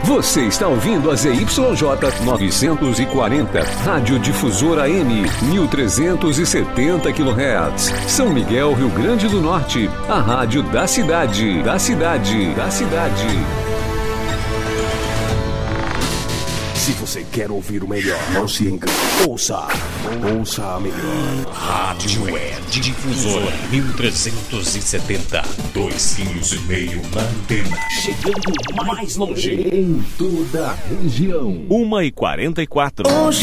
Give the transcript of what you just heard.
Você está ouvindo a ZYJ 940, Rádio Difusora AM, 1370 kHz. São Miguel, Rio Grande do Norte, a rádio da cidade. Se você quer ouvir o melhor, não se engane. Ouça a melhor. Rádio Web Difusora 1370, 2,5 kg na antena. Chegando mais longe em toda a região. 1h44.